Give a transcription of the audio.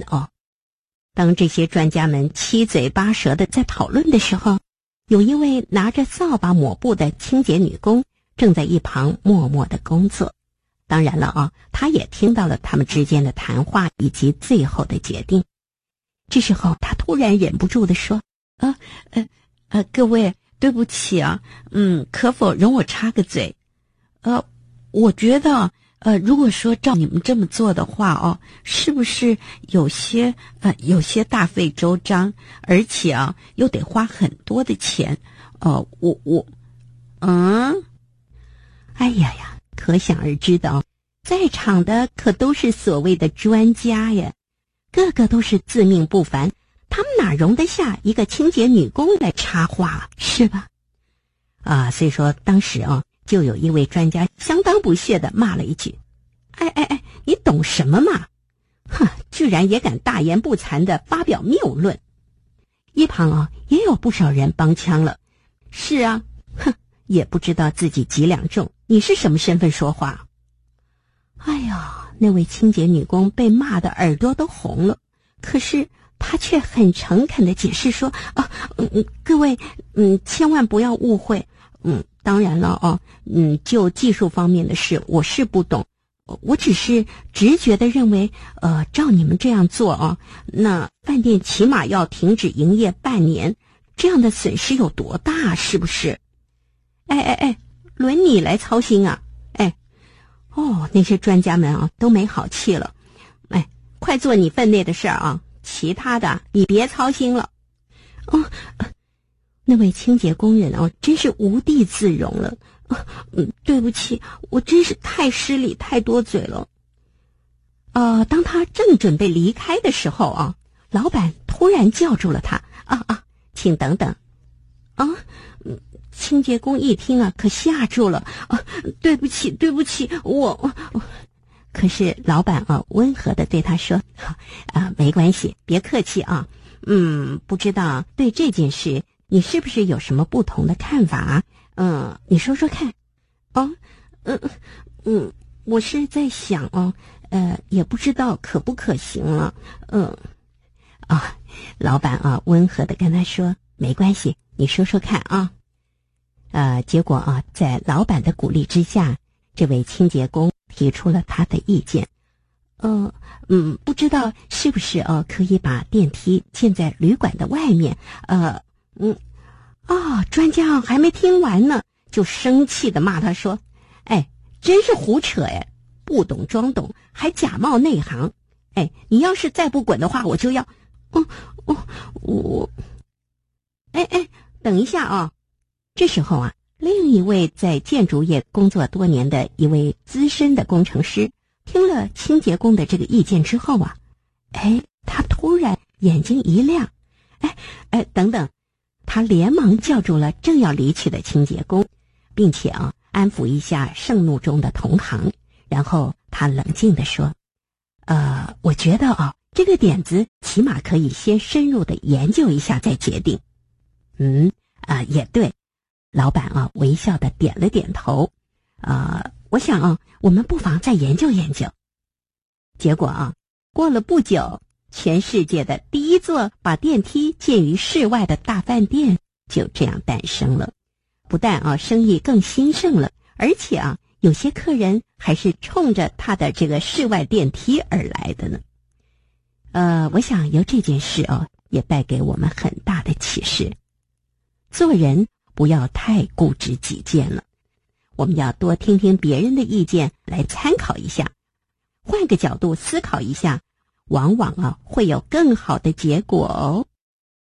哦。当这些专家们七嘴八舌的在讨论的时候，有一位拿着扫把抹布的清洁女工正在一旁默默的工作。当然了啊，她也听到了他们之间的谈话以及最后的决定。这时候她突然忍不住地说：各位，对不起啊，可否容我插个嘴？我觉得如果说照你们这么做的话哦，是不是有些大费周章，而且啊又得花很多的钱？哎呀，可想而知的哦，在场的可都是所谓的专家呀，个个都是自命不凡，他们哪容得下一个清洁女工来插话，是吧？所以说当时啊，就有一位专家相当不屑地骂了一句：哎，你懂什么嘛？居然也敢大言不惭地发表谬论。一旁啊，也有不少人帮腔了。是啊，也不知道自己几两重，你是什么身份说话？哎呀，那位清洁女工被骂得耳朵都红了，可是她却很诚恳地解释说：各位，千万不要误会，当然了哦，就技术方面的事我是不懂，我只是直觉地认为，照你们这样做啊，那饭店起码要停止营业半年，这样的损失有多大，是不是？哎，轮你来操心啊！那些专家们啊都没好气了，快做你分内的事儿啊，其他的你别操心了。那位清洁工人啊，真是无地自容了。对不起，我真是太失礼，太多嘴了。当他正准备离开的时候啊，老板突然叫住了他：请等等。清洁工一听啊，可吓住了。对不起，我。可是老板啊，温和地对他说：没关系，别客气啊。不知道对这件事你是不是有什么不同的看法？你说说看。我是在想也不知道可不可行了。老板啊，温和地跟他说：没关系，你说说看啊。结果啊，在老板的鼓励之下，这位清洁工提出了他的意见。不知道是不是可以把电梯建在旅馆的外面？专家还没听完呢，就生气地骂他说：真是胡扯呀，不懂装懂，还假冒内行。你要是再不滚的话，我就要……等一下啊！这时候啊，另一位在建筑业工作多年的一位资深的工程师，听了清洁工的这个意见之后啊，他突然眼睛一亮，等等，他连忙叫住了正要离去的清洁工，并且安抚一下盛怒中的同行，然后他冷静地说：我觉得这个点子起码可以先深入的研究一下再决定。也对。老板微笑地点了点头。我想我们不妨再研究研究。结果过了不久，全世界的第一座把电梯建于室外的大饭店就这样诞生了。不但生意更兴盛了，而且有些客人还是冲着他的这个室外电梯而来的呢。我想由这件事也带给我们很大的启示。做人不要太固执己见了，我们要多听听别人的意见来参考一下，换个角度思考一下，往往会有更好的结果哦。